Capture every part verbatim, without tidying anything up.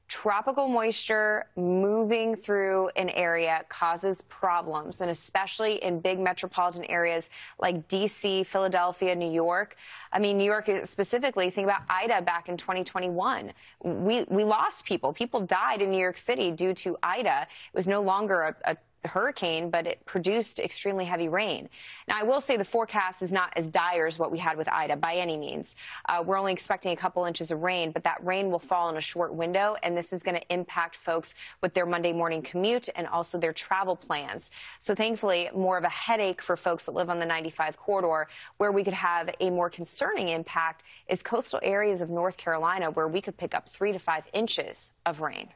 tropical moisture moving through an area causes problems, and especially in big metropolitan areas like D C, Philadelphia, New York. I mean, New York specifically, think about Ida back in twenty twenty-one. We, we lost people. People died in New York City due to Ida. It was no longer a, a hurricane, but it produced extremely heavy rain. Now, I will say the forecast is not as dire as what we had with Ida by any means. Uh, we're only expecting a couple inches of rain, but that rain will fall in a short window, and this is going to impact folks with their Monday morning commute and also their travel plans. So thankfully, more of a headache for folks that live on the ninety-five corridor. Where we could have a more concerning impact is coastal areas of North Carolina, where we could pick up three to five inches of rain.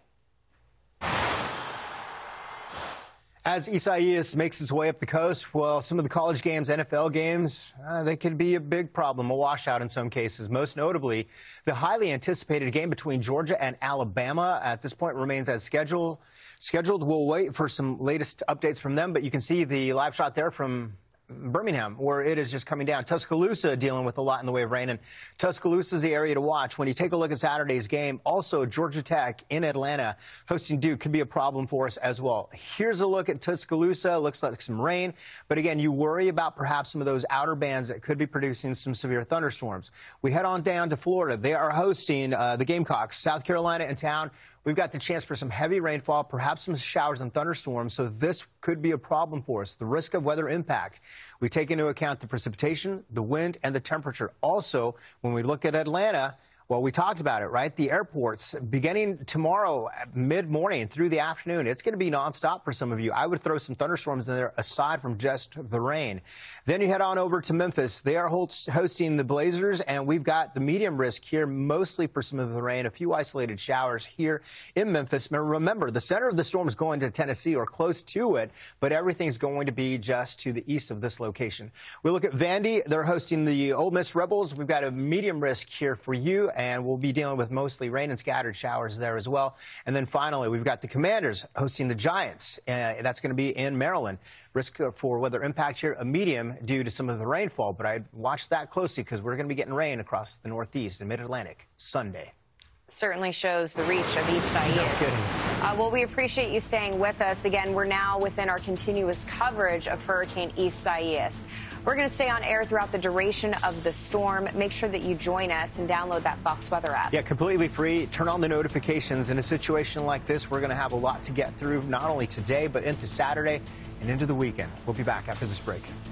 As Isaias makes its way up the coast, well, some of the college games, N F L games, uh, they could be a big problem, a washout in some cases. Most notably, the highly anticipated game between Georgia and Alabama at this point remains as scheduled. Scheduled. We'll wait for some latest updates from them, but you can see the live shot there from Birmingham, where it is just coming down. Tuscaloosa dealing with a lot in the way of rain, and Tuscaloosa is the area to watch. When you take a look at Saturday's game, also Georgia Tech in Atlanta hosting Duke could be a problem for us as well. Here's a look at Tuscaloosa. Looks like some rain, but again, you worry about perhaps some of those outer bands that could be producing some severe thunderstorms. We head on down to Florida. They are hosting uh, the Gamecocks, South Carolina in town. We've got the chance for some heavy rainfall, perhaps some showers and thunderstorms, so this could be a problem for us. The risk of weather impact. We take into account the precipitation, the wind, and the temperature. Also, when we look at Atlanta, well, we talked about it, right? The airports, beginning tomorrow mid-morning through the afternoon, it's going to be nonstop for some of you. I would throw some thunderstorms in there aside from just the rain. Then you head on over to Memphis. They are host hosting the Blazers, and we've got the medium risk here, mostly for some of the rain, a few isolated showers here in Memphis. Remember, the center of the storm is going to Tennessee or close to it, but everything's going to be just to the east of this location. We look at Vandy. They're hosting the Ole Miss Rebels. We've got a medium risk here for you, and we'll be dealing with mostly rain and scattered showers there as well. And then finally, we've got the Commanders hosting the Giants. Uh, that's going to be in Maryland. Risk for weather impact here, a medium due to some of the rainfall. But I'd watch that closely because we're going to be getting rain across the Northeast and Mid-Atlantic Sunday. Certainly shows the reach of Isaias. Uh, well, we appreciate you staying with us. Again, we're now within our continuous coverage of Hurricane Isaias. We're going to stay on air throughout the duration of the storm. Make sure that you join us and download that Fox Weather app. Yeah, completely free. Turn on the notifications. In a situation like this, we're going to have a lot to get through, not only today, but into Saturday and into the weekend. We'll be back after this break.